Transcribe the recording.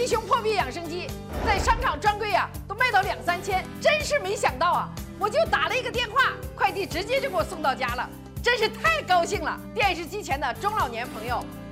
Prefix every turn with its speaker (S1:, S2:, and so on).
S1: 熊破壁养生机在商场专柜啊都卖到2、3千，真是没想到啊！我就打了一个电话，快递直接就给我送到家了，真是太高兴了。电视机前的中老年朋友，